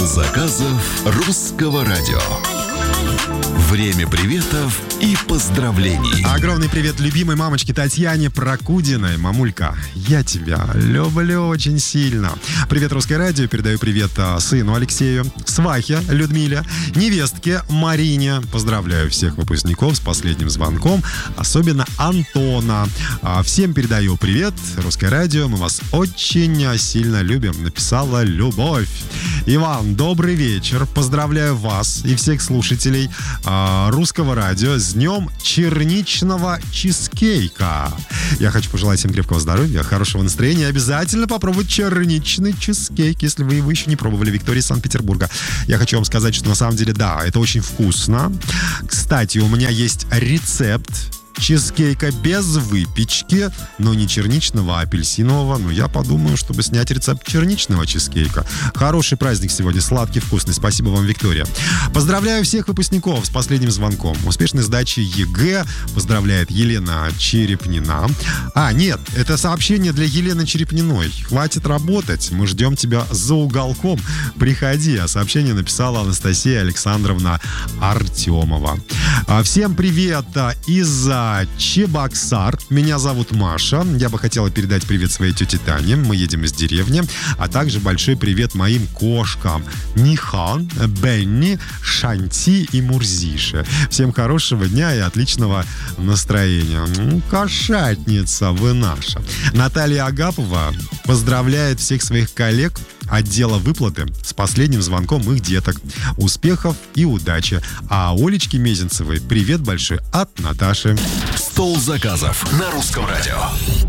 Заказов русского радио. Время приветов и поздравлений. Огромный привет любимой мамочке Татьяне Прокудиной. Мамулька, я тебя люблю очень сильно. Привет, Русское радио. Передаю привет сыну Алексею, свахе Людмиле, невестке Марине. Поздравляю всех выпускников с последним звонком, особенно Антона. Всем передаю привет. Русское радио, мы вас очень сильно любим. Написала Любовь. Иван, добрый вечер. Поздравляю вас и всех слушателей Русского радио с днем черничного чизкейка. Я хочу пожелать всем крепкого здоровья, хорошего настроения. Обязательно попробовать черничный чизкейк, если вы его еще не пробовали, Виктория из Санкт-Петербурга. Я хочу вам сказать, что на самом деле, да, это очень вкусно. Кстати, у меня есть рецепт чизкейка без выпечки, но не черничного, а апельсинового. Но я подумаю, чтобы снять рецепт черничного чизкейка. Хороший праздник сегодня, сладкий, вкусный. Спасибо вам, Виктория. Поздравляю всех выпускников с последним звонком. Успешной сдачи ЕГЭ поздравляет Елена Черепнина. Нет, это сообщение для Елены Черепниной. Хватит работать, мы ждем тебя за уголком. Приходи. А сообщение написала Анастасия Александровна Артемова. Всем привет из Чебоксар. Меня зовут Маша. Я бы хотела передать привет своей тете Тане. Мы едем из деревни. А также большой привет моим кошкам. Нихан, Бенни, Шанти и Мурзише. Всем хорошего дня и отличного настроения. Кошатница вы наша. Наталья Агапова поздравляет всех своих коллег отдела выплаты с последним звонком их деток. Успехов и удачи. А Олечке Мезенцевой привет большой от Наташи. Стол заказов на русском радио.